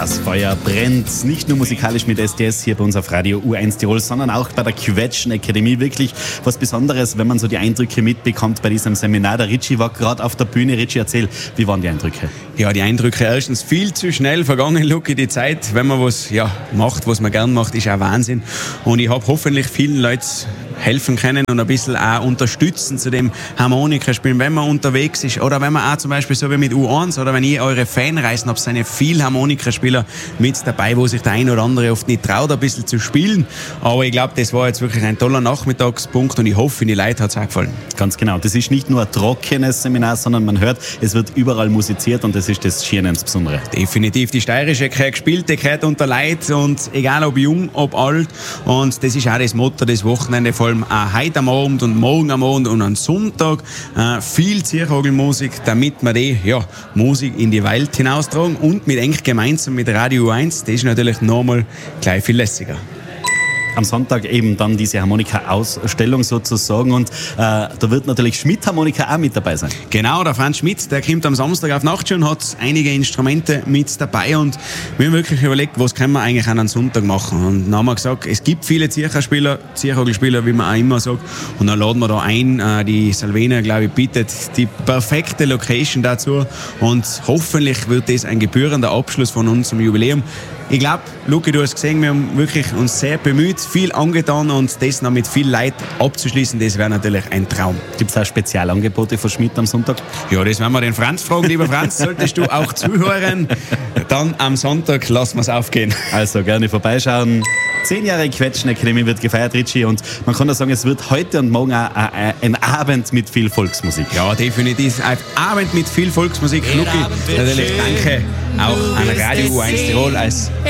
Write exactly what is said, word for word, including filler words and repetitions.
Das Feuer brennt, nicht nur musikalisch mit S D S hier bei uns auf Radio U eins Tirol, sondern auch bei der Quetschen Akademie. Wirklich was Besonderes, wenn man so die Eindrücke mitbekommt bei diesem Seminar. Der Ritchie war gerade auf der Bühne. Ritchie, erzähl, wie waren die Eindrücke? Ja, die Eindrücke erstens viel zu schnell vergangen, Luki. Die Zeit, wenn man was ja, macht, was man gern macht, ist auch Wahnsinn. Und ich habe hoffentlich vielen Leuten helfen können und ein bisschen auch unterstützen zu dem Harmonikaspielen, wenn man unterwegs ist oder wenn man auch zum Beispiel so wie mit U eins oder wenn ich eure Fanreisen habt, sind ja viele Harmonikaspieler mit dabei, wo sich der ein oder andere oft nicht traut, ein bisschen zu spielen. Aber ich glaube, das war jetzt wirklich ein toller Nachmittagspunkt und ich hoffe, die Leute hat es auch gefallen. Ganz genau. Das ist nicht nur ein trockenes Seminar, sondern man hört, es wird überall musiziert und das ist das Schiene insbesondere. Definitiv. Die Steirische gehört gespielt, die gehört unter Leid und egal ob jung, ob alt. Und das ist auch das Motto des Wochenende, vor allem auch heute am Abend und morgen am Abend und am Sonntag äh, viel Zierhogelmusik, damit wir die ja, Musik in die Welt hinaustragen und mit eng gemeinsam mit Radio U eins, das ist natürlich nochmal gleich viel lässiger. Am Sonntag eben dann diese Harmonika-Ausstellung sozusagen und äh, da wird natürlich Schmidt-Harmonika auch mit dabei sein. Genau, der Franz Schmidt, der kommt am Samstag auf Nacht schon, hat einige Instrumente mit dabei und wir haben wirklich überlegt, was können wir eigentlich an einem Sonntag machen. Und dann haben wir gesagt, es gibt viele Ziercherspieler, Zierhogelspieler, wie man auch immer sagt, und dann laden wir da ein, äh, die Salvena, glaube ich, bietet die perfekte Location dazu und hoffentlich wird das ein gebührender Abschluss von unserem Jubiläum. Ich glaube, Luki, du hast gesehen, wir haben wirklich uns sehr bemüht, viel angetan und das noch mit viel Leid abzuschließen, das wäre natürlich ein Traum. Gibt es auch Spezialangebote von Schmidt am Sonntag? Ja, das werden wir den Franz fragen. Lieber Franz, solltest du auch zuhören, dann am Sonntag lassen wir es aufgehen. Also gerne vorbeischauen. Zehn Jahre Quetschen Akademie wird gefeiert, Ritchie, und man kann da sagen, es wird heute und morgen auch ein Abend mit viel Volksmusik. Ja, definitiv. Ein Abend mit viel Volksmusik. Luki, natürlich danke auch an Radio U eins Tirol als